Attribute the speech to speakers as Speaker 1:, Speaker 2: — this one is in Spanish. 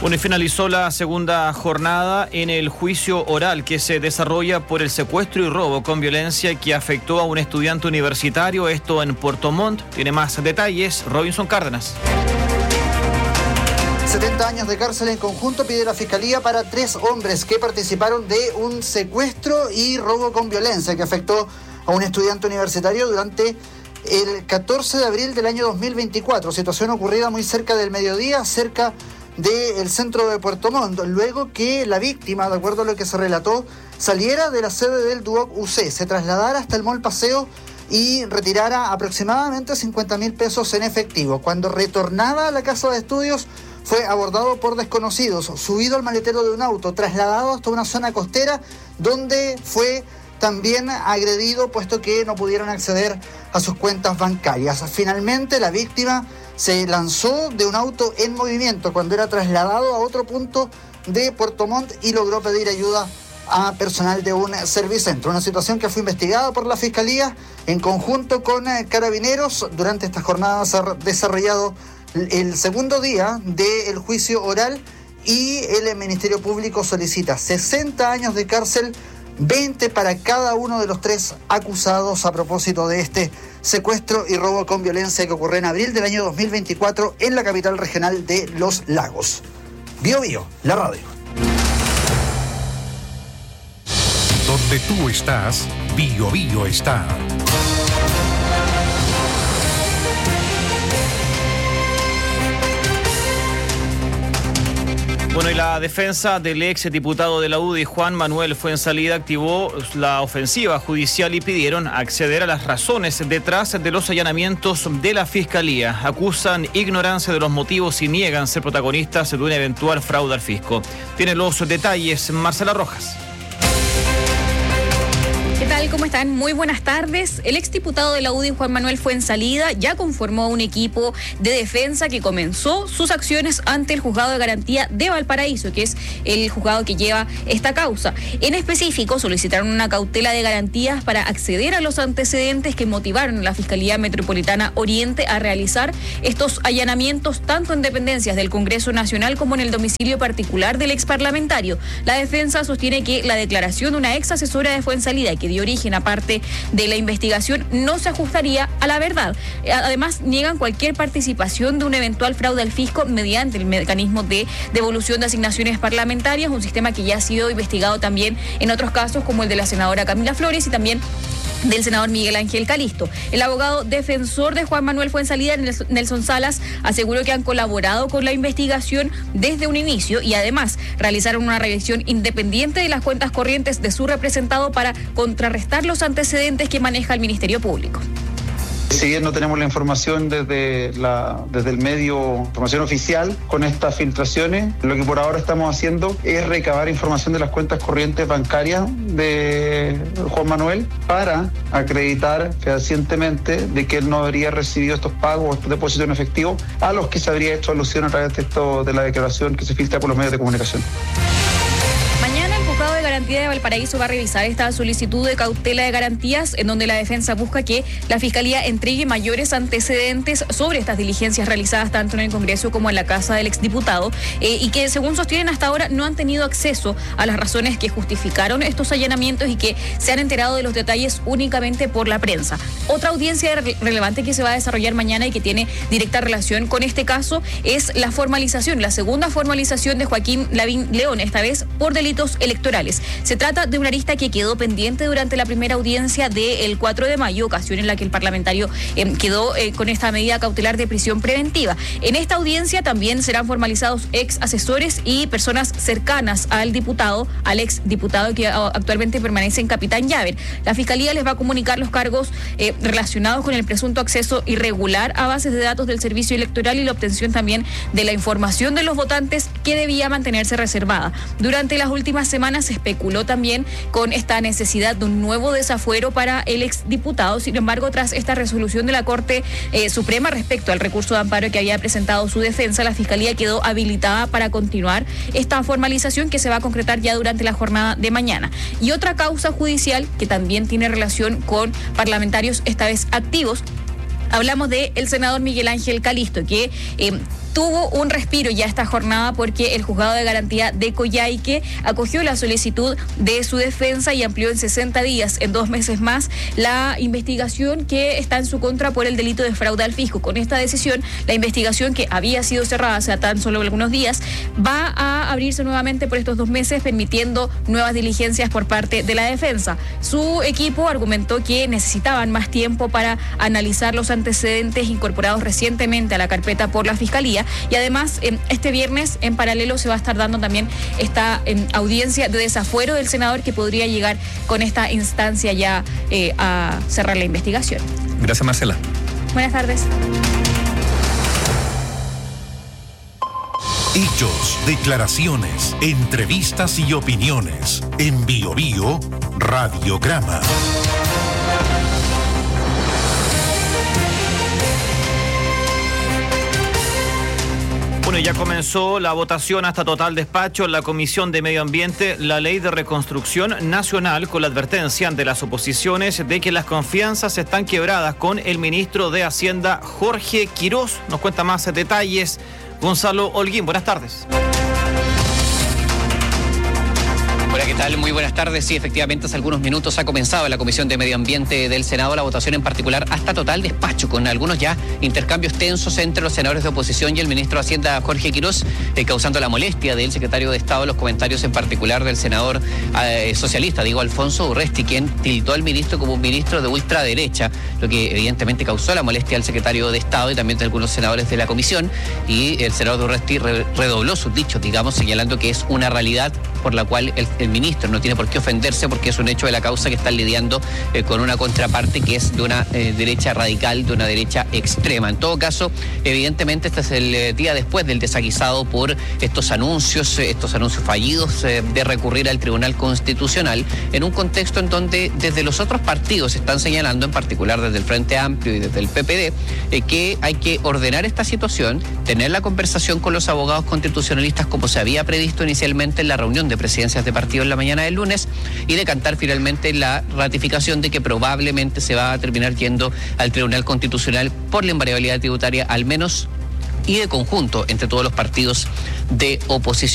Speaker 1: Bueno, y finalizó la segunda jornada en el juicio oral que se desarrolla por el secuestro y robo con violencia que afectó a un estudiante universitario, esto en Puerto Montt. Tiene más detalles Robinson Cárdenas.
Speaker 2: 70 años de cárcel en conjunto pide la Fiscalía para 3 hombres que participaron de un secuestro y robo con violencia que afectó a un estudiante universitario durante el 14 de abril del año 2024. Situación ocurrida muy cerca del mediodía, cerca del centro de Puerto Montt, luego que la víctima, de acuerdo a lo que se relató, saliera de la sede del Duoc UC, se trasladara hasta el Mall Paseo y retirara aproximadamente 50.000 pesos en efectivo. Cuando retornaba a la casa de estudios, fue abordado por desconocidos, subido al maletero de un auto, trasladado hasta una zona costera donde fue también agredido, puesto que no pudieron acceder a sus cuentas bancarias. Finalmente, la víctima se lanzó de un auto en movimiento cuando era trasladado a otro punto de Puerto Montt y logró pedir ayuda a personal de un servicentro. Una situación que fue investigada por la Fiscalía en conjunto con Carabineros. Durante esta jornada se ha desarrollado el segundo día del juicio oral y el Ministerio Público solicita 60 años de cárcel, 20 para cada uno de los 3 acusados a propósito de este secuestro y robo con violencia que ocurrió en abril del año 2024 en la capital regional de Los Lagos. Bio Bio, la radio.
Speaker 3: Donde tú estás, Bio Bio está.
Speaker 1: Bueno, y la defensa del ex diputado de la UDI, Juan Manuel Fuenzalida, activó la ofensiva judicial y pidieron acceder a las razones detrás de los allanamientos de la Fiscalía. Acusan ignorancia de los motivos y niegan ser protagonistas de un eventual fraude al fisco. Tiene los detalles Marcela Rojas.
Speaker 4: ¿Qué tal? ¿Cómo están? Muy buenas tardes. El exdiputado de la UDI, Juan Manuel Fuenzalida, ya conformó un equipo de defensa que comenzó sus acciones ante el Juzgado de Garantía de Valparaíso, que es el juzgado que lleva esta causa. En específico, solicitaron una cautela de garantías para acceder a los antecedentes que motivaron a la Fiscalía Metropolitana Oriente a realizar estos allanamientos tanto en dependencias del Congreso Nacional como en el domicilio particular del exparlamentario. La defensa sostiene que la declaración de una ex asesora de Fuenzalida que dio origen a parte de la investigación no se ajustaría a la verdad. Además, niegan cualquier participación de un eventual fraude al fisco mediante el mecanismo de devolución de asignaciones parlamentarias, un sistema que ya ha sido investigado también en otros casos como el de la senadora Camila Flores y también del senador Miguel Ángel Calisto. El abogado defensor de Juan Manuel Fuenzalida, Nelson Salas, aseguró que han colaborado con la investigación desde un inicio y además realizaron una revisión independiente de las cuentas corrientes de su representado para contrarrestar los antecedentes que maneja el Ministerio Público.
Speaker 5: Si bien no tenemos la información desde el medio, información oficial con estas filtraciones, lo que por ahora estamos haciendo es recabar información de las cuentas corrientes bancarias de Juan Manuel para acreditar fehacientemente de que él no habría recibido estos pagos o estos depósitos en efectivo a los que se habría hecho alusión a través de la declaración que se filtra por los medios de comunicación.
Speaker 4: Mañana el Juzgado de Garantía de Valparaíso va a revisar esta solicitud de cautela de garantías en donde la defensa busca que la Fiscalía entregue mayores antecedentes sobre estas diligencias realizadas tanto en el Congreso como en la casa del exdiputado y que según sostienen hasta ahora no han tenido acceso a las razones que justificaron estos allanamientos y que se han enterado de los detalles únicamente por la prensa. Otra audiencia relevante que se va a desarrollar mañana y que tiene directa relación con este caso es la formalización, la segunda formalización de Joaquín Lavín León, esta vez por delitos electorales. Se trata de una arista que quedó pendiente durante la primera audiencia del 4 de mayo, ocasión en la que el parlamentario quedó con esta medida cautelar de prisión preventiva. En esta audiencia también serán formalizados ex asesores y personas cercanas al diputado, al ex diputado que actualmente permanece en Capitán Llaver. La Fiscalía les va a comunicar los cargos relacionados con el presunto acceso irregular a bases de datos del servicio electoral y la obtención también de la información de los votantes que debía mantenerse reservada. Durante las últimas semanas se especuló también con esta necesidad de un nuevo desafuero para el exdiputado. Sin embargo, tras esta resolución de la Corte Suprema respecto al recurso de amparo que había presentado su defensa, la Fiscalía quedó habilitada para continuar esta formalización que se va a concretar ya durante la jornada de mañana. Y otra causa judicial que también tiene relación con parlamentarios esta vez activos. Hablamos del senador Miguel Ángel Calisto, que tuvo un respiro ya esta jornada porque el juzgado de garantía de Coyhaique acogió la solicitud de su defensa y amplió en 60 días, en 2 meses más, la investigación que está en su contra por el delito de fraude al fisco. Con esta decisión, la investigación que había sido cerrada hace tan solo algunos días va a abrirse nuevamente por estos 2 meses, permitiendo nuevas diligencias por parte de la defensa. Su equipo argumentó que necesitaban más tiempo para analizar los antecedentes incorporados recientemente a la carpeta por la Fiscalía, y además este viernes en paralelo se va a estar dando también esta audiencia de desafuero del senador, que podría llegar con esta instancia ya a cerrar la investigación.
Speaker 6: Gracias, Marcela.
Speaker 4: Buenas tardes.
Speaker 3: Hechos, declaraciones, entrevistas y opiniones. En Bio Bio Radiograma.
Speaker 1: Bueno, ya comenzó la votación hasta total despacho en la Comisión de Medio Ambiente, la Ley de Reconstrucción Nacional, con la advertencia ante las oposiciones de que las confianzas están quebradas con el ministro de Hacienda, Jorge Quirós. Nos cuenta más detalles Gonzalo Holguín. Buenas tardes.
Speaker 7: Hola, ¿qué tal? Muy buenas tardes. Sí, efectivamente, hace algunos minutos ha comenzado en la Comisión de Medio Ambiente del Senado la votación en particular hasta total despacho, con algunos ya intercambios tensos entre los senadores de oposición y el ministro de Hacienda, Jorge Quirós, causando la molestia del secretario de Estado, los comentarios en particular del senador socialista, Alfonso Urresti, quien tildó al ministro como un ministro de ultraderecha, lo que evidentemente causó la molestia al secretario de Estado y también de algunos senadores de la comisión, y el senador Urresti redobló sus dichos, señalando que es una realidad por la cual el ministro no tiene por qué ofenderse, porque es un hecho de la causa que están lidiando con una contraparte que es de una derecha radical, de una derecha extrema. En todo caso, evidentemente este es el día después del desaguisado por estos anuncios fallidos de recurrir al Tribunal Constitucional, en un contexto en donde desde los otros partidos están señalando, en particular desde el Frente Amplio y desde el PPD, que hay que ordenar esta situación, tener la conversación con los abogados constitucionalistas como se había previsto inicialmente en la reunión de presidencias de partido en la mañana del lunes, y decantar finalmente la ratificación de que probablemente se va a terminar yendo al Tribunal Constitucional por la invariabilidad tributaria, al menos, y de conjunto entre todos los partidos de oposición.